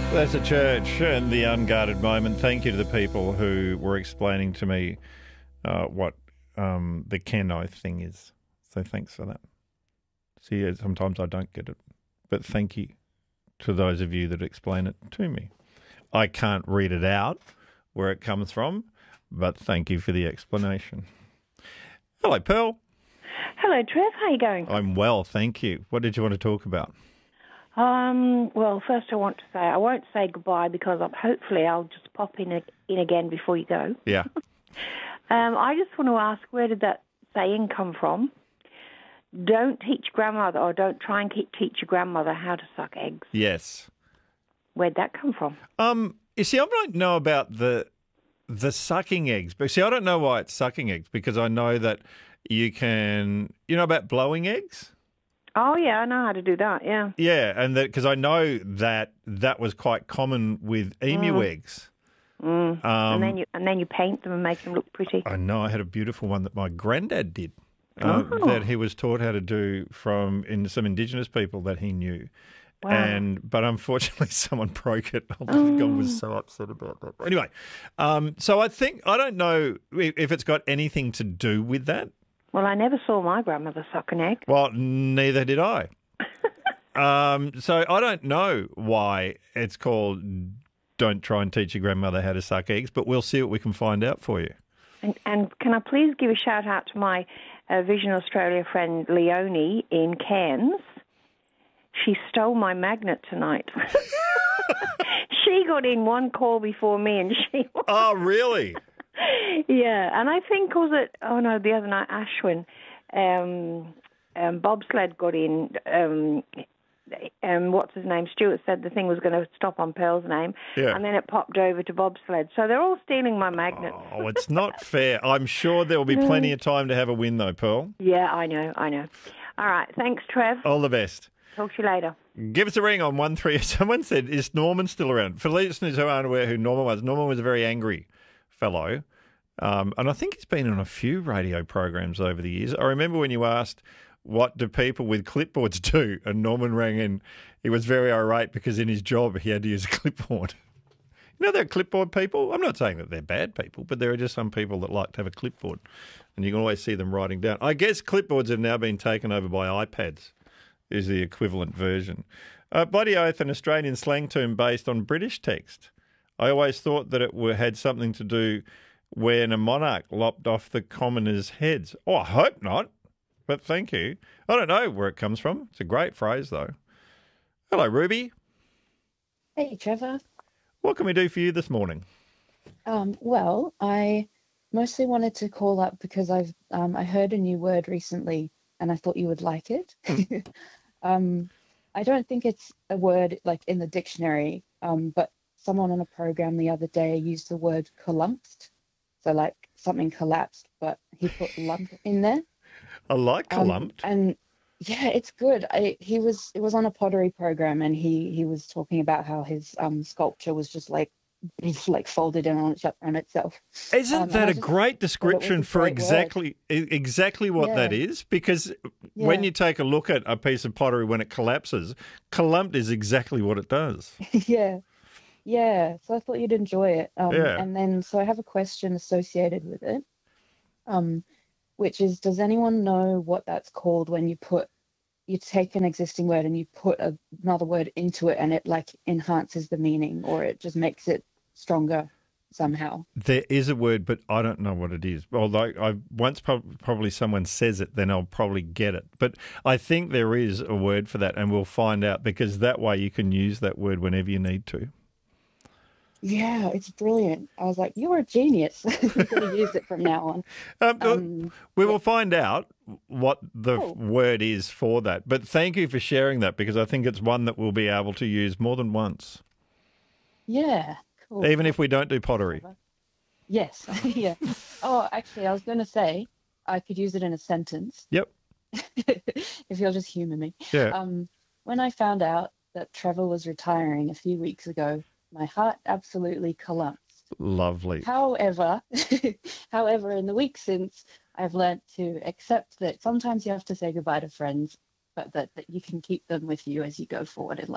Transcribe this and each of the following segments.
That's a church and the unguarded moment. Thank you to the people who were explaining to me what the Keno thing is. So thanks for that. See, sometimes I don't get it, but thank you to those of you that explain it to me. I can't read it out where it comes from, but thank you for the explanation. Hello, Pearl. Hello, Trev. How are you going? I'm well, thank you. What did you want to talk about? Well, first I want to say I won't say goodbye because hopefully I'll just pop in again before you go. Yeah. I just want to ask, where did that saying come from? Don't teach grandmother, or don't try and teach your grandmother how to suck eggs. Yes. Where'd that come from? You see, I don't know about the sucking eggs, but see, I don't know why it's sucking eggs because I know that you can, about blowing eggs? Oh, yeah, I know how to do that, yeah. Yeah, and because I know that was quite common with emu eggs. And then you paint them and make them look pretty. I know. I had a beautiful one that my granddad did that he was taught how to do from some Indigenous people that he knew. Wow. But unfortunately, someone broke it. I was so upset about that. Anyway, so I don't know if it's got anything to do with that. Well, I never saw my grandmother suck an egg. Well, neither did I. So I don't know why it's called Don't Try and Teach Your Grandmother How to Suck Eggs, but we'll see what we can find out for you. And can I please give a shout out to my Vision Australia friend Leonie in Cairns? She stole my magnet tonight. She got in one call before me and she... Oh, really? Yeah, and I think, the other night, Ashwin, bobsled got in, what's his name, Stuart said the thing was going to stop on Pearl's name, and then it popped over to bobsled. So they're all stealing my magnets. Oh, it's not fair. I'm sure there will be plenty of time to have a win, though, Pearl. Yeah, I know. All right, thanks, Trev. All the best. Talk to you later. Give us a ring on 13. Someone said, is Norman still around? For listeners who aren't aware who Norman was a very angry fellow. And I think he's been on a few radio programs over the years. I remember when you asked, what do people with clipboards do? And Norman rang in. He was very irate because in his job he had to use a clipboard. There are clipboard people. I'm not saying that they're bad people, but there are just some people that like to have a clipboard. And you can always see them writing down. I guess clipboards have now been taken over by iPads, is the equivalent version. Bloody oath, an Australian slang term based on British text. I always thought that it had something to do when a monarch lopped off the commoners' heads. Oh, I hope not, but thank you. I don't know where it comes from. It's a great phrase, though. Hello, Ruby. Hey, Trevor. What can we do for you this morning? Well, I mostly wanted to call up because I heard a new word recently and I thought you would like it. I don't think it's a word like in the dictionary, but someone on a program the other day used the word collumped. So like something collapsed, but he put lump in there. I like collumped. And yeah, it's good. It was on a pottery program, and he was talking about how his sculpture was just like folded in on itself. Isn't that a great description for exactly what that is? Because when you take a look at a piece of pottery when it collapses, collumped is exactly what it does. Yeah, so I thought you'd enjoy it. And then, so I have a question associated with it, which is, does anyone know what that's called when you take an existing word and you put another word into it and it like enhances the meaning, or it just makes it stronger somehow? There is a word, but I don't know what it is. Although once probably someone says it, then I'll probably get it. But I think there is a word for that, and we'll find out, because that way you can use that word whenever you need to. Yeah, it's brilliant. I was like, you're a genius. You're going to use it from now on. We will find out what the word is for that. But thank you for sharing that, because I think it's one that we'll be able to use more than once. Yeah, cool. Even if we don't do pottery. Yes, yeah. Oh, actually, I was going to say I could use it in a sentence. Yep. If you'll just humour me. Yeah. When I found out that Trevor was retiring a few weeks ago, my heart absolutely collapsed. Lovely. However, in the week since, I've learnt to accept that sometimes you have to say goodbye to friends, but that you can keep them with you as you go forward in life.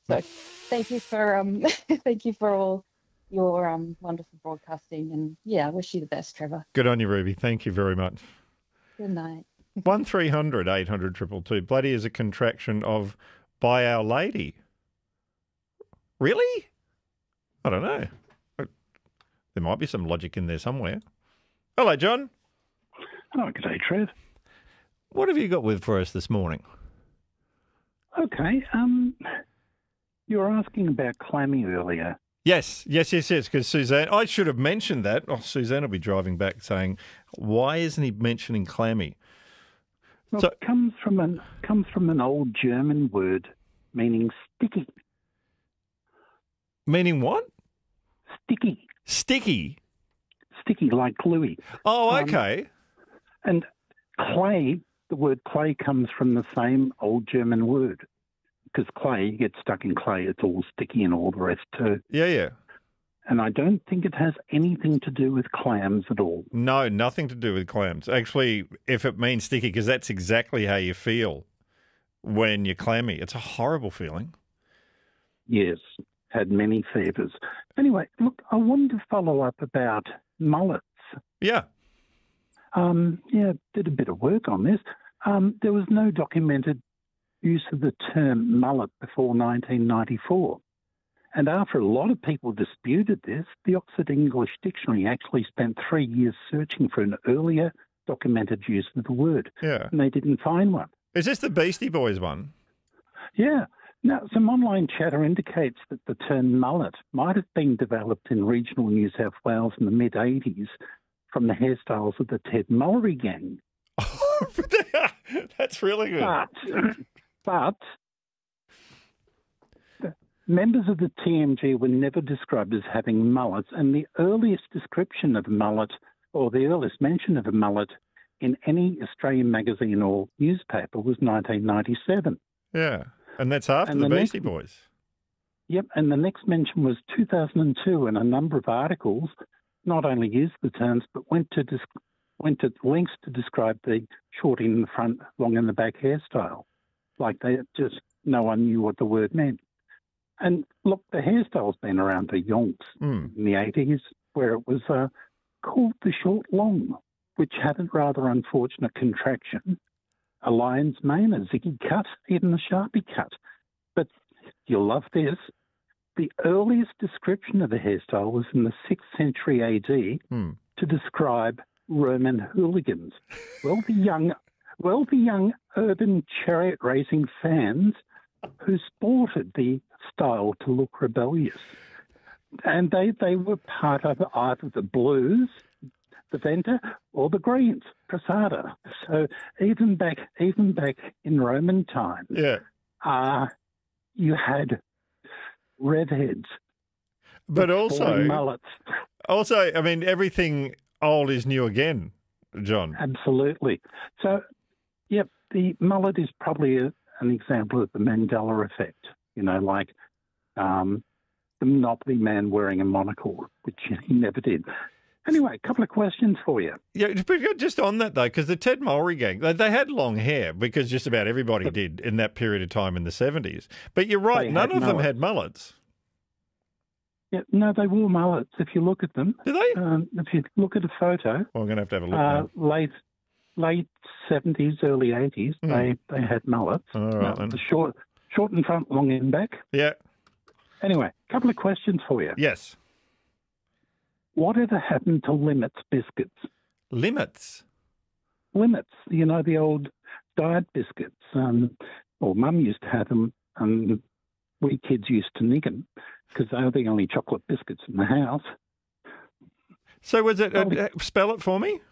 So thank you for thank you for all your wonderful broadcasting, and yeah, I wish you the best, Trevor. Good on you, Ruby. Thank you very much. Good night. 1300 800 222. Bloody is a contraction of By Our Lady. Really? I don't know. There might be some logic in there somewhere. Hello, John. Oh, good day, Trev. What have you got for us this morning? Okay. You were asking about clammy earlier. Yes, because Suzanne, I should have mentioned that. Oh, Suzanne will be driving back saying, why isn't he mentioning clammy? Well, it comes from an old German word meaning sticky. Meaning what? Sticky. Sticky? Sticky, like gluey. Oh, okay. And clay, the word clay comes from the same old German word. Because clay, you get stuck in clay, it's all sticky and all the rest too. Yeah. And I don't think it has anything to do with clams at all. No, nothing to do with clams. Actually, if it means sticky, because that's exactly how you feel when you're clammy. It's a horrible feeling. Yes, had many fevers. Anyway, look, I wanted to follow up about mullets. Yeah. Did a bit of work on this. There was no documented use of the term mullet before 1994. And after a lot of people disputed this, the Oxford English Dictionary actually spent 3 years searching for an earlier documented use of the word. Yeah. And they didn't find one. Is this the Beastie Boys one? Yeah. Now, some online chatter indicates that the term mullet might have been developed in regional New South Wales in the mid-'80s from the hairstyles of the Ted Mullery gang. That's really good. But members of the TMG were never described as having mullets, and the earliest description of a mullet, or the earliest mention of a mullet in any Australian magazine or newspaper was 1997. Yeah, and that's after the Beastie Boys. Yep, and the next mention was 2002, and a number of articles not only used the terms, but went to lengths to describe the short in the front, long in the back hairstyle. Like no one knew what the word meant. And look, the hairstyle's been around for yonks in the 80s, where it was called the short long, which had a rather unfortunate contraction, a lion's mane, a ziggy cut, even a sharpie cut. But you'll love this. The earliest description of the hairstyle was in the 6th century AD to describe Roman hooligans. Wealthy young urban chariot racing fans who sported the style to look rebellious. And they were part of either the blues, the Venta, or the greens, Prasada. So even back in Roman times, you had redheads. But also mullets. Also, I mean, everything old is new again, John. Absolutely. So, yep, the mullet is probably an example of the Mandela effect, like the Monopoly man wearing a monocle, which he never did. Anyway, a couple of questions for you. Yeah, just on that, though, because the Ted Mullery gang, they had long hair because just about everybody did in that period of time in the 70s. But you're right, none of them had mullets. Yeah, no, they wore mullets if you look at them. Do they? If you look at a photo. Well, I'm going to have a look now. Late 70s, early 80s, they had mullets. All right, then. Short in front, long in back. Yeah. Anyway, a couple of questions for you. Yes. Whatever happened to Limits biscuits? Limits? Limits, the old diet biscuits. Mum used to have them, and we kids used to nick them because they were the only chocolate biscuits in the house. So was it, spell it for me?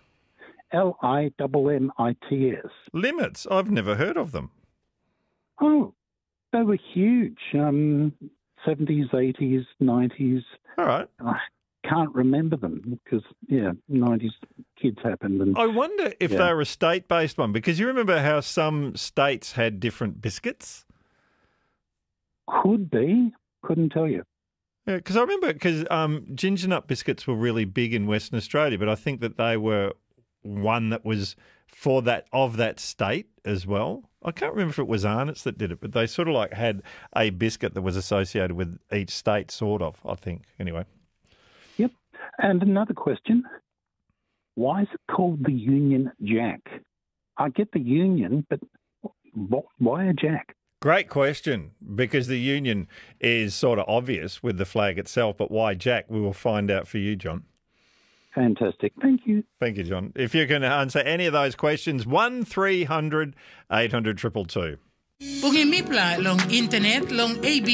Limits. Limits? I've never heard of them. Oh, they were huge. 70s, 80s, 90s. All right. I can't remember them because, 90s kids happened. And I wonder if they were a state-based one, because you remember how some states had different biscuits? Could be. Couldn't tell you. Yeah, because I remember, ginger nut biscuits were really big in Western Australia, but I think that they were one that was of that state as well. I can't remember if it was Arnott's that did it, but they sort of like had a biscuit that was associated with each state, sort of, I think. Anyway. Yep. And another question. Why is it called the Union Jack? I get the Union, but why a Jack? Great question, because the Union is sort of obvious with the flag itself, but why Jack? We will find out for you, John. Fantastic. Thank you. Thank you, John. If you can answer any of those questions, 1300 800 222. Pungimipla long internet long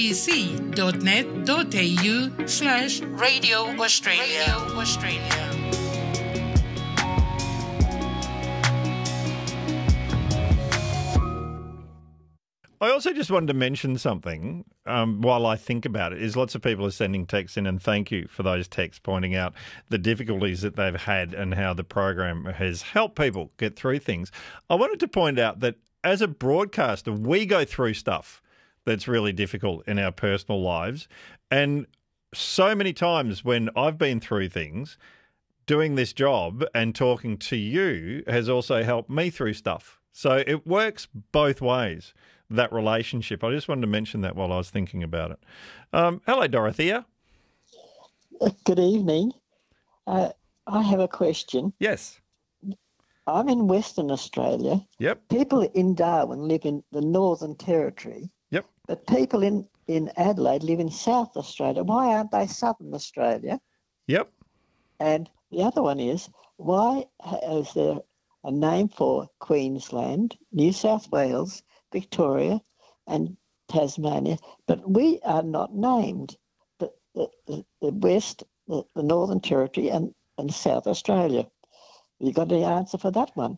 abc.net.au/Radio Australia. I also just wanted to mention something while I think about it, is lots of people are sending texts in, and thank you for those texts pointing out the difficulties that they've had and how the program has helped people get through things. I wanted to point out that as a broadcaster, we go through stuff that's really difficult in our personal lives. And so many times when I've been through things, doing this job and talking to you has also helped me through stuff. So it works both ways, that relationship. I just wanted to mention that while I was thinking about it. Hello, Dorothea. Good evening. I have a question. Yes. I'm in Western Australia. Yep. People in Darwin live in the Northern Territory. Yep. But people in Adelaide live in South Australia. Why aren't they Southern Australia? Yep. And the other one is, why is there a name for Queensland, New South Wales, Victoria and Tasmania, but we are not named? The West, the Northern Territory and South Australia. You got any answer for that one?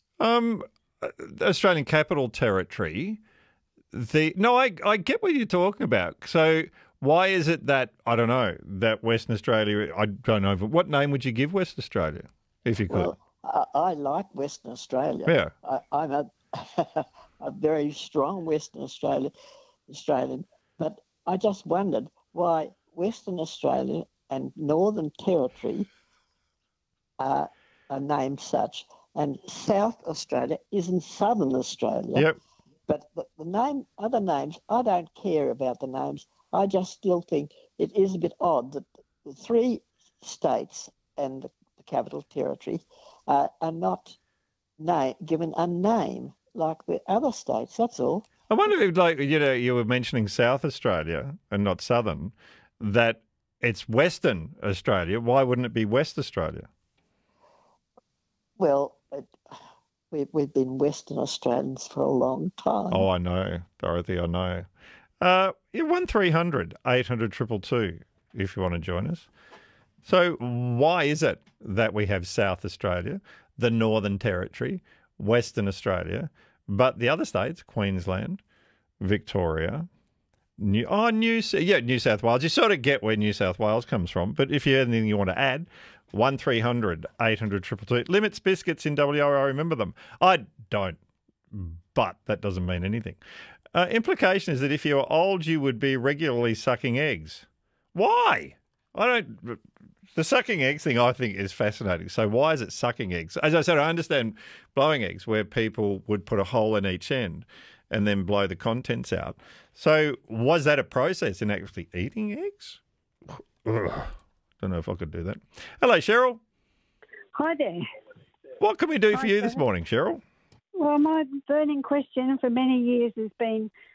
Australian Capital Territory. I get what you're talking about. So why is it that, I don't know, that Western Australia, I don't know, but what name would you give Western Australia if you could? Well, I like Western Australia. Yeah. I'm a very strong Western Australian, but I just wondered why Western Australia and Northern Territory are named such, and South Australia isn't Southern Australia. Yep. But other names, I don't care about the names. I just still think it is a bit odd that the three states and the Capital Territory are not given a name like the other states. That's all. I wonder if, like, you were mentioning South Australia and not Southern, that it's Western Australia. Why wouldn't it be West Australia? Well, we've been Western Australians for a long time. Oh, I know, Dorothy, I know. 1300 800 222 if you want to join us. So why is it that we have South Australia, the Northern Territory, Western Australia, but the other states, Queensland, Victoria, New South Wales. You sort of get where New South Wales comes from, but if you have anything you want to add, 1300 800 222. Limits biscuits in WA, I remember them. I don't, but that doesn't mean anything. Implication is that if you were old, you would be regularly sucking eggs. Why? The sucking eggs thing I think is fascinating. So why is it sucking eggs? As I said, I understand blowing eggs where people would put a hole in each end and then blow the contents out. So was that a process in actually eating eggs? Ugh. Don't know if I could do that. Hello, Cheryl. Hi there. What can we do for you this morning, Cheryl? Well, my burning question for many years has been